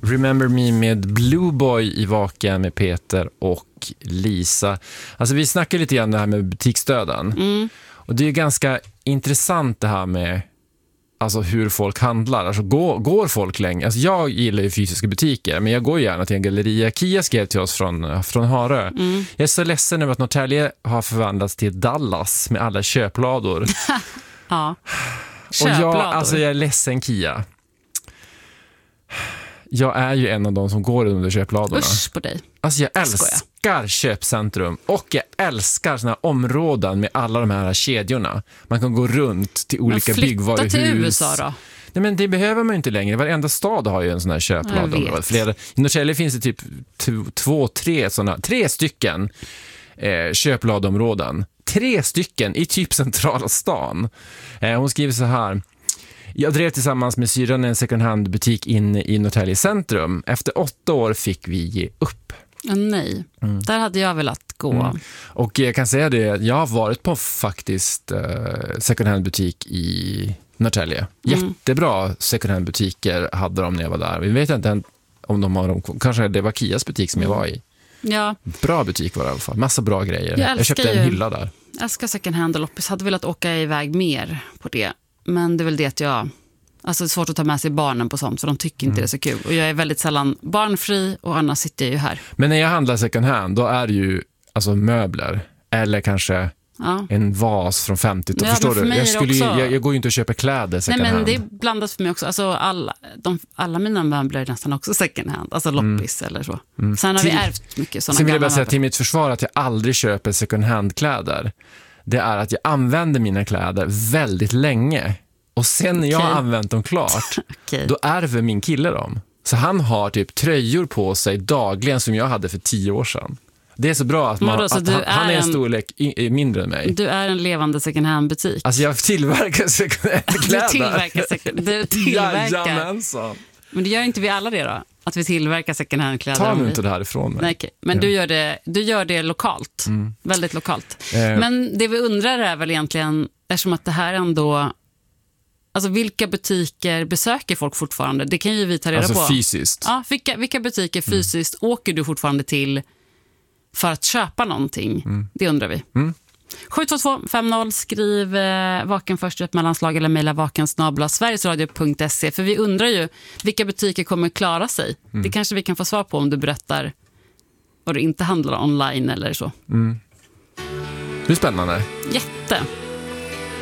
Remember Me med Blue Boy i Vaken med Peter och Lisa. Alltså vi snackar lite grann det här med butiksdöden. Och det är ju ganska intressant det här med alltså hur folk handlar. Alltså går folk länge? Alltså jag gillar ju fysiska butiker, men jag går gärna till en galleria. Kia skrev till oss från Harö. Jag är så ledsen över att Norrtälje har förvandlats till Dallas med alla köplador. Ja. Och jag är ledsen, Kia. Jag är ju en av de som går under köpladorna. Usch på dig. Alltså jag älskar köpcentrum och jag älskar såna här områden med alla de här kedjorna. Man kan gå runt till olika byggvaruhus. Flytta till USA då? Nej, men det behöver man ju inte längre. Varenda stad har ju en sån här köplador. I Norrtälje finns det typ 3 stycken köpladområden. 3 stycken i typ centrala stan. Hon skriver så här: jag drev tillsammans med syrran en second hand butik inne i Norrtälje centrum. Efter 8 år fick vi ge upp. Nej, där hade jag velat gå. Och jag kan säga det, jag har varit på faktiskt second hand butik i Norrtälje. Jättebra second hand butiker hade de när jag var där. Vi vet inte om de har dem, kanske det var Kias butik som jag var i. Ja. Bra butik var det i alla fall, massa bra grejer. Jag köpte en hylla där. Jag älskar second hand och loppis, hade velat åka iväg mer på det. Men det är väl det att alltså det är svårt att ta med sig barnen på sånt, för de tycker inte det är så kul. Och jag är väldigt sällan barnfri och annars sitter jag ju här. Men när jag handlar second hand, då är det ju alltså möbler eller kanske en vas från 50-talet. Förstår du? Jag går ju inte och köper kläder second hand. Nej, men det är blandat för mig också. Alltså alla mina möbler är nästan också second hand. Alltså loppis eller så. Sen har vi ärvt mycket sådana. Sen vill jag bara säga till mitt försvar att jag aldrig köper second hand-kläder. Det är att jag använder mina kläder väldigt länge. Och sen när jag har använt dem klart, då ärver min kille dem. Så han har typ tröjor på sig dagligen som jag hade för 10 år sedan. Det är så bra att, han är en storlek mindre än mig. Du är en levande second hand-butik. Alltså jag tillverkar second hand-kläder. Du tillverkar. Jajamensan. Men det gör inte vi alla det då? Att vi tillverkar second hand-kläder? Ta nu inte det här ifrån mig. Nej, okay. Men du gör det lokalt. Väldigt lokalt. Men det vi undrar är väl egentligen, eftersom att det här ändå... Alltså vilka butiker besöker folk fortfarande? Det kan ju vi ta reda på. Alltså fysiskt. Ja, vilka butiker fysiskt åker du fortfarande till för att köpa någonting? Det undrar vi. 72250, skriv vaken först ett mellanslag eller mejla vakensnabla.sverigesradio.se. För vi undrar ju vilka butiker kommer klara sig. Det kanske vi kan få svar på om du berättar vad du inte handlar online eller så. Det är spännande. Jätte.